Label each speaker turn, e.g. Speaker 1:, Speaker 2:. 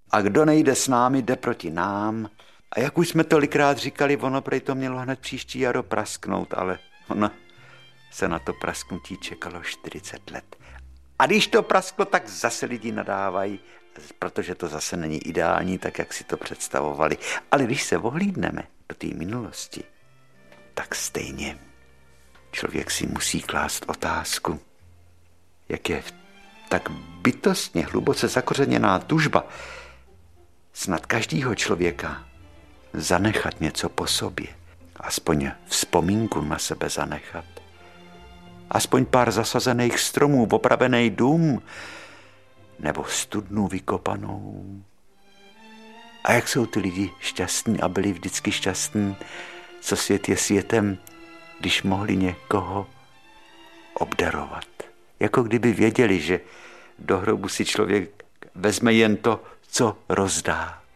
Speaker 1: A kdo nejde s námi, jde proti nám. A jak už jsme tolikrát říkali, ono prej to mělo hned příští jaro prasknout, ale ono se na to prasknutí čekalo 40 let. A když to prasklo, tak zase lidi nadávají, protože to zase není ideální, tak jak si to představovali. Ale když se ohlídneme do té minulosti, tak stejně člověk si musí klást otázku, jak je tak bytostně hluboce zakořeněná tužba snad každýho člověka zanechat něco po sobě, aspoň vzpomínku na sebe zanechat, aspoň pár zasazených stromů, opravený dům nebo studnu vykopanou. A jak jsou ty lidi šťastní a byli vždycky šťastní, co svět je světem, když mohli někoho obdarovat. Jako kdyby věděli, že do hrobu si člověk vezme jen to, co rozdá.